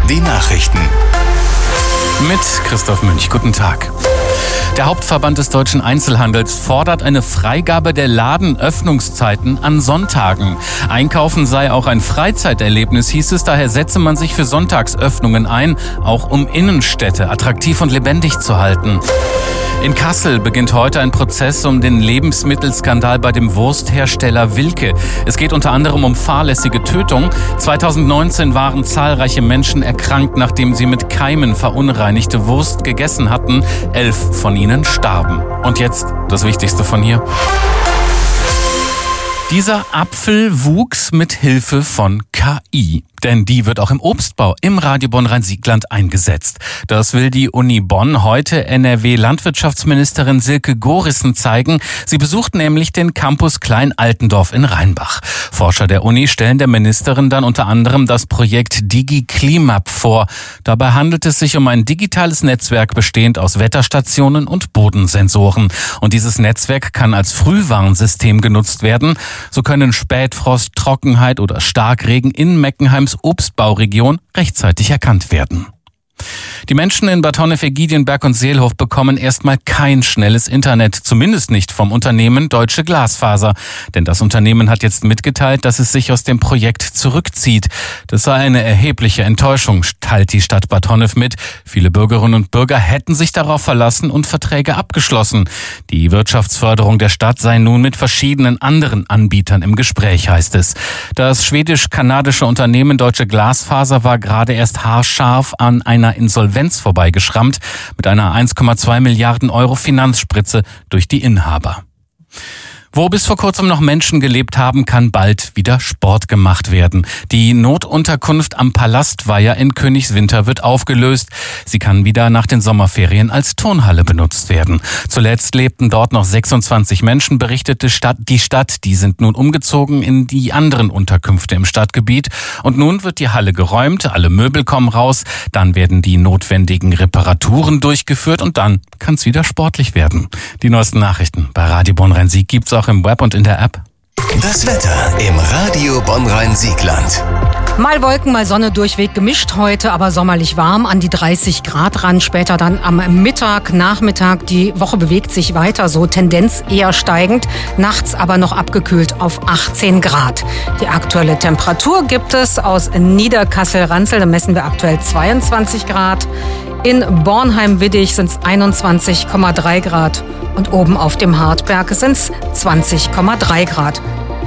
die Nachrichten. Mit Christoph Münch. Guten Tag. Der Hauptverband des deutschen Einzelhandels fordert eine Freigabe der Ladenöffnungszeiten an Sonntagen. Einkaufen sei auch ein Freizeiterlebnis, hieß es. Daher setze man sich für Sonntagsöffnungen ein, auch um Innenstädte attraktiv und lebendig zu halten. In Kassel beginnt heute ein Prozess um den Lebensmittelskandal bei dem Wursthersteller Wilke. Es geht unter anderem um fahrlässige Tötung. 2019 waren zahlreiche Menschen erkrankt, nachdem sie mit Keimen verunreinigte Wurst gegessen hatten. 11 von ihnen starben. Und jetzt das Wichtigste von hier. Dieser Apfel wuchs mit Hilfe von KI. Denn die wird auch im Obstbau im Radio Bonn-Rhein-Siegland eingesetzt. Das will die Uni Bonn heute NRW-Landwirtschaftsministerin Silke Gorissen zeigen. Sie besucht nämlich den Campus Klein-Altendorf in Rheinbach. Forscher der Uni stellen der Ministerin dann unter anderem das Projekt DigiClimap vor. Dabei handelt es sich um ein digitales Netzwerk bestehend aus Wetterstationen und Bodensensoren. Und dieses Netzwerk kann als Frühwarnsystem genutzt werden. So können Spätfrost, Trockenheit oder Starkregen in Meckenheims Obstbauregion rechtzeitig erkannt werden. Die Menschen in Bad Honnef, Ägidienberg und Seelhof bekommen erstmal kein schnelles Internet, zumindest nicht vom Unternehmen Deutsche Glasfaser. Denn das Unternehmen hat jetzt mitgeteilt, dass es sich aus dem Projekt zurückzieht. Das sei eine erhebliche Enttäuschung, teilt die Stadt Bad Honnef mit. Viele Bürgerinnen und Bürger hätten sich darauf verlassen und Verträge abgeschlossen. Die Wirtschaftsförderung der Stadt sei nun mit verschiedenen anderen Anbietern im Gespräch, heißt es. Das schwedisch-kanadische Unternehmen Deutsche Glasfaser war gerade erst haarscharf an einer Insolvenz vorbeigeschrammt mit einer 1,2 Milliarden Euro Finanzspritze durch die Inhaber. Wo bis vor kurzem noch Menschen gelebt haben, kann bald wieder Sport gemacht werden. Die Notunterkunft am Palastweiher in Königswinter wird aufgelöst. Sie kann wieder nach den Sommerferien als Turnhalle benutzt werden. Zuletzt lebten dort noch 26 Menschen, berichtete die Stadt. Die sind nun umgezogen in die anderen Unterkünfte im Stadtgebiet. Und nun wird die Halle geräumt, alle Möbel kommen raus, dann werden die notwendigen Reparaturen durchgeführt und dann kann es wieder sportlich werden. Die neuesten Nachrichten bei Radio Bonn-Rhein-Sieg gibt's auch im Web und in der App. Das Wetter im Radio Bonn-Rhein-Siegland. Mal Wolken, mal Sonne, durchweg gemischt heute, aber sommerlich warm, an die 30 Grad ran. Später dann am Mittag, Nachmittag, die Woche bewegt sich weiter, so Tendenz eher steigend. Nachts aber noch abgekühlt auf 18 Grad. Die aktuelle Temperatur gibt es aus Niederkassel-Ranzel, da messen wir aktuell 22 Grad. In Bornheim-Widdig sind es 21,3 Grad und oben auf dem Hartberg sind es 20,3 Grad.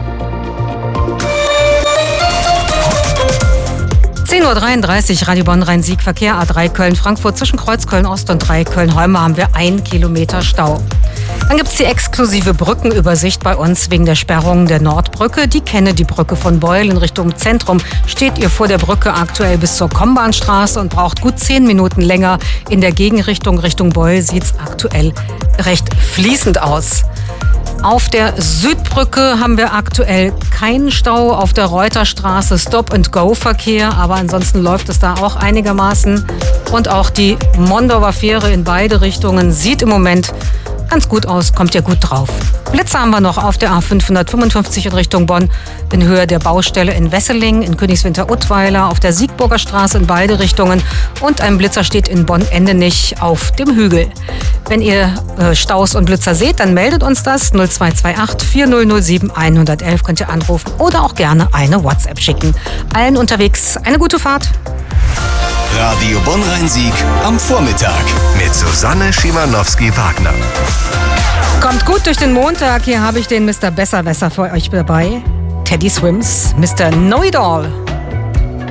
10.33 Uhr, Radio Bonn-Rhein-Sieg, Verkehr A3 Köln-Frankfurt. Zwischen Kreuz Köln-Ost und 3 Köln-Holme haben wir 1 Kilometer Stau. Dann gibt es die exklusive Brückenübersicht bei uns wegen der Sperrung der Nordbrücke. Die Kennedy-Brücke von Beul in Richtung Zentrum. Steht ihr vor der Brücke aktuell bis zur Kombahnstraße und braucht gut 10 Minuten länger. In der Gegenrichtung Richtung Beul sieht es aktuell recht fließend aus. Auf der Südbrücke haben wir aktuell keinen Stau. Auf der Reuterstraße Stop-and-Go-Verkehr, aber ansonsten läuft es da auch einigermaßen. Und auch die Mondauer Fähre in beide Richtungen sieht im Moment ganz gut aus, kommt ja gut drauf. Blitzer haben wir noch auf der A555 in Richtung Bonn, in Höhe der Baustelle in Wesseling, in Königswinter-Utweiler, auf der Siegburger Straße in beide Richtungen und ein Blitzer steht in Bonn-Endenich auf dem Hügel. Wenn ihr Staus und Blitzer seht, dann meldet uns das 0228 4007 111, könnt ihr anrufen oder auch gerne eine WhatsApp schicken. Allen unterwegs eine gute Fahrt. Radio Bonn-Rhein-Sieg am Vormittag mit Susanne Schimanowski-Wagner. Kommt gut durch den Montag. Hier habe ich den Mr. Besserwesser für euch dabei. Teddy Swims, Mr. Know-It-All.